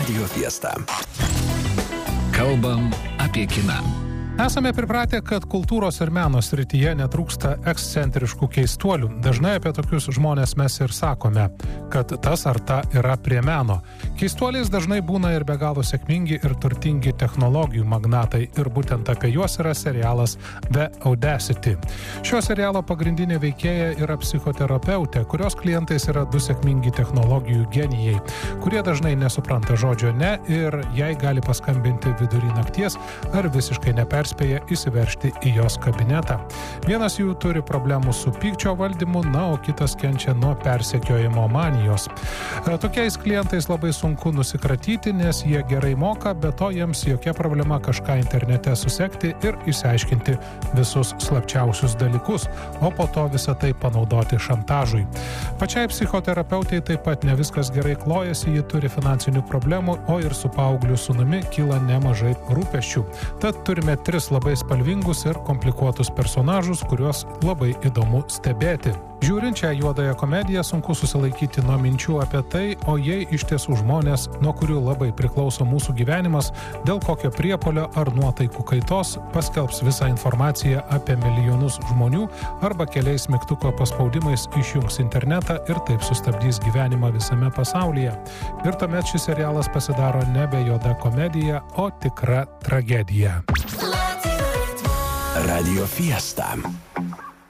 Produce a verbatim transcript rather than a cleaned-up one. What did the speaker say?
Radio Fiesta. Kalbam apie kiną. Esame pripratę, kad kultūros ir meno srityje netrūksta ekscentriškų keistuolių. Dažnai apie tokius žmonės mes ir sakome, kad tas ar ta yra prie meno. Keistuoliais dažnai būna ir be galo sėkmingi ir turtingi technologijų magnatai, ir būtent apie juos yra serialas The Audacity. Šio serialo pagrindinė veikėja yra psichoterapeutė, kurios klientais yra du sėkmingi technologijų genijai, kurie dažnai nesupranta žodžio ne ir jai gali paskambinti vidury nakties ar visiškai neperspėja spėja įsiveržti į jos kabinetą. Vienas jų turi problemų su pykčio valdymu, na, o kitas kenčia nuo persekiojimo manijos. Tokiais klientais labai sunku nusikratyti, nes jie gerai moka, bet to jiems jokia problema kažką internete susekti ir išsiaiškinti visus slapčiausius dalykus, o po to visą tai panaudoti šantažui. Pačiai psichoterapeutei taip pat ne viskas gerai klojasi, ji turi finansinių problemų, o ir su paaugliu sūnumi kyla nemažai rūpesčių. Tad turime tris labai spalvingus ir komplikuotus personažus, kuriuos labai įdomu stebėti. Žiūrint šią juodąją komediją, sunku susilaikyti nuo minčių apie tai, o jei iš tiesų žmonės, nuo kurių labai priklauso mūsų gyvenimas, dėl kokio priepuolio ar nuotaikų kaitos paskelbs visą informaciją apie milijonus žmonių arba keliais mygtuko paspaudimais išjungs internetą ir taip sustabdys gyvenimą visame pasaulyje. Ir tuomet šis serialas pasidaro nebe juoda komedija, o tikra tragedija. Radio Fiesta.